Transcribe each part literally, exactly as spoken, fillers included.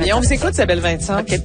bien. On vous écoute, Isabelle Vincent. OK.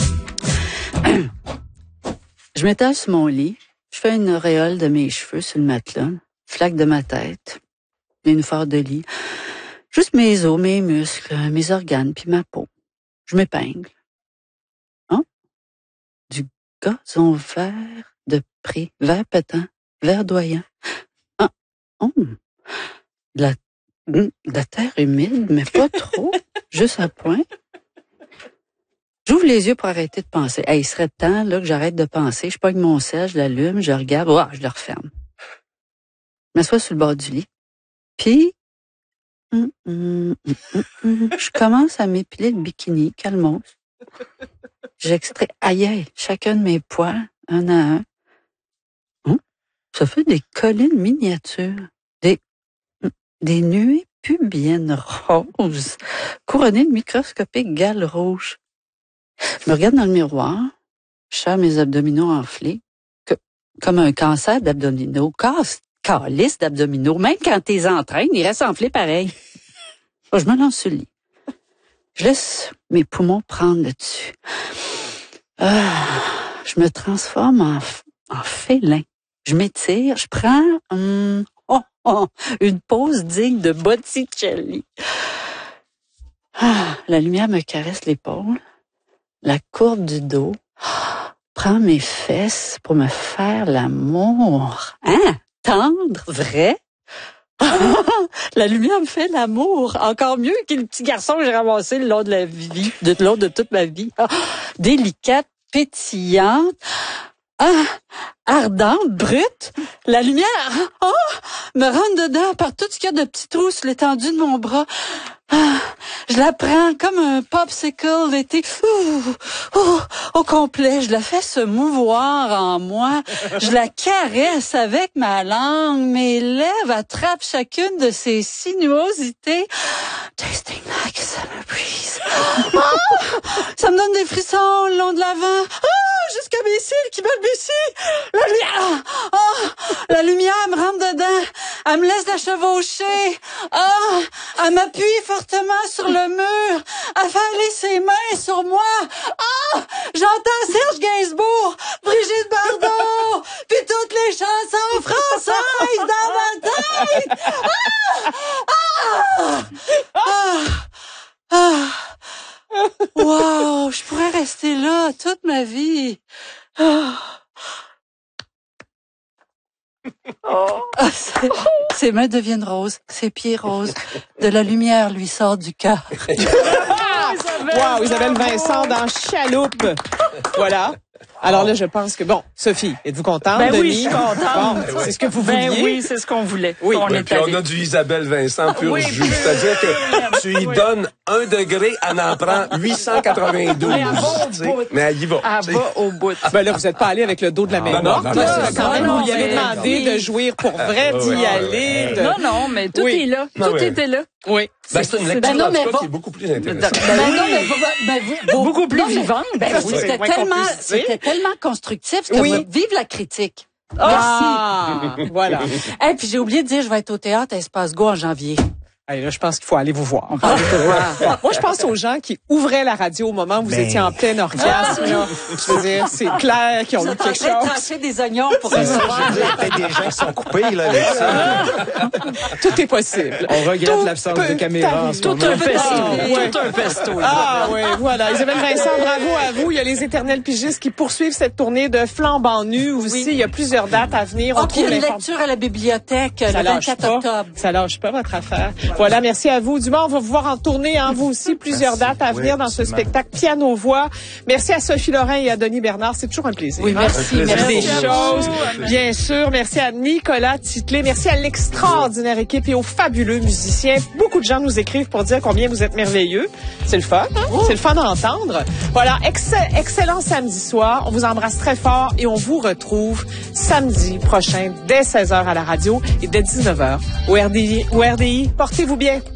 Je m'étale sur mon lit. Je fais une auréole de mes cheveux sur le matelas. Flaque de ma tête. Une phare de lit. Juste mes os, mes muscles, mes organes, puis ma peau. Je m'épingle. Hein? Du gazon vert de prix, vert pétant, verdoyant. Ah, oh. De la, de la terre humide, mais pas trop, juste à point. J'ouvre les yeux pour arrêter de penser. Hey, il serait temps là que j'arrête de penser. Je pogne mon sel, je l'allume, je regarde, oh, je le referme. Je m'assois sur le bord du lit. Puis, hum, hum, hum, hum, hum, je commence à m'épiler le bikini, calmos. J'extrais, aïe, aïe, chacun de mes poils, un à un. Hum, ça fait des collines miniatures, des, des nuées pubiennes roses, couronnées de microscopiques gales rouges. Je me regarde dans le miroir, je serre mes abdominaux enflés, que, comme un cancer d'abdominaux, casse, calice d'abdominaux. Même quand t'es entraînes, ils restent enflés pareil. Bon, je me lance sur le lit. Je laisse mes poumons prendre le dessus. Ah, je me transforme en, en félin. Je m'étire, je prends hum, oh, oh, une pose digne de Botticelli. Ah, la lumière me caresse l'épaule. La courbe du dos ah, prend mes fesses pour me faire l'amour. Hein? Tendre? Vrai? La lumière me fait l'amour. Encore mieux que le petit garçon que j'ai ramassé le long de la vie, de long de toute ma vie. Ah, délicate, pétillante, ah, ardente, brute. La lumière oh, me rentre dedans par tout ce qu'il y a de petits trous sur l'étendue de mon bras. Ah, je la prends comme un popsicle d'été ouh, ouh, au complet. Je la fais se mouvoir en moi. Je la caresse avec ma langue. Mes lèvres attrapent chacune de ses sinuosités. Tasting like a summer breeze. Ah, ça me donne des frissons le long de l'avant. Ah, jusqu'à mes cils qui balbutient. La lumière, ah, la lumière me rentre dedans. Elle me laisse la chevaucher. Ah, elle m'appuie fortement sur le mur. Elle fait aller ses mains sur moi. Ah, j'entends Serge Gainsbourg, Brigitte Bardot, puis toutes les chansons françaises dans ma tête. Ah, ah, ah, ah. Wow, je pourrais rester là toute ma vie. Ah. Oh. Ses, ses mains deviennent roses, ses pieds roses. De la lumière lui sort du cœur. Wow, Isabelle Vincent dans Chaloupe. Voilà. Alors là, je pense que, bon, Sophie, êtes-vous contente? Ben Denis? oui, je suis contente. Bon, c'est ce que vous vouliez? Ben oui, c'est ce qu'on voulait. Oui. On Oui, est puis on allé. a du Isabelle Vincent pur Oui, jus. pur. C'est-à-dire que tu y Oui. donnes un degré, elle en prend huit cent quatre-vingt-douze. Mais elle va au tu sais. bout. Mais elle y va. Ah, tu sais. va au bout. Ben là, vous n'êtes pas allé avec le dos de la main Non, non, morte. non, là. non, C'est non, quand même, non, vous lui avez mais- demandé de jouir pour vrai, Ah, d'y ouais, ouais, aller. ouais. de- Non, non, mais tout Oui. est là. Non, Tout ouais. était là. Oui. Ben, c'est une lecture, Ben non, en tout mais cas, bon. qui est beaucoup plus intéressante. Ben non, mais vous- ben vous- vous- Beaucoup plus non, mais- vivante. Ben oui, C'est c'était moins qu'on tellement, puisse dire. c'était tellement constructif que Oui. vous- vive la critique. Ah, voilà. Et puis j'ai oublié de dire, je vais être au théâtre à Espace Go en janvier. Allez, là, je pense qu'il faut aller vous voir. Ah, ouais. Moi, je pense aux gens qui ouvraient la radio au moment où vous Ben. étiez en plein orgasme. Là. Je veux dire, c'est clair qu'ils ont Vous eu êtes en quelque train de chose. trancher des oignons pour Il y recevoir. a peut-être des gens qui sont coupés, là, avec ça. Tout est possible. On regrette Tout l'absence peut de caméra en arriver. ce Tout moment. un pesto. Ah, ouais. Tout un pesto. là. Ah oui, voilà. Isabelle Vincent, bravo à vous. Il y a les éternels pigistes qui poursuivent cette tournée de flambant nu aussi. Il y a plusieurs dates à venir. On Oh, puis il y trouve a une l'information. lecture à la bibliothèque Ça le lâche vingt-quatre pas. octobre. Ça lâche pas votre affaire. Voilà, merci à vous. Dumas, on va vous voir en tournée, hein, vous aussi, plusieurs Merci. dates à venir Oui, dans ce absolument. spectacle Piano-Voix. Merci à Sophie Lorrain et à Denis Bernard. C'est toujours un plaisir. Oui, hein? merci. Un plaisir. Des Merci. à vous. choses, bien sûr. Merci à Nicolas Titlé. Merci à l'extraordinaire équipe et aux fabuleux musiciens. Beaucoup de gens nous écrivent pour dire combien vous êtes merveilleux. C'est le fun, hein? C'est le fun d'entendre. Voilà, excell- excellent samedi soir. On vous embrasse très fort et on vous retrouve samedi prochain dès seize heures à la radio et dès dix-neuf heures au R D I. Au R D I, portez-vous bien.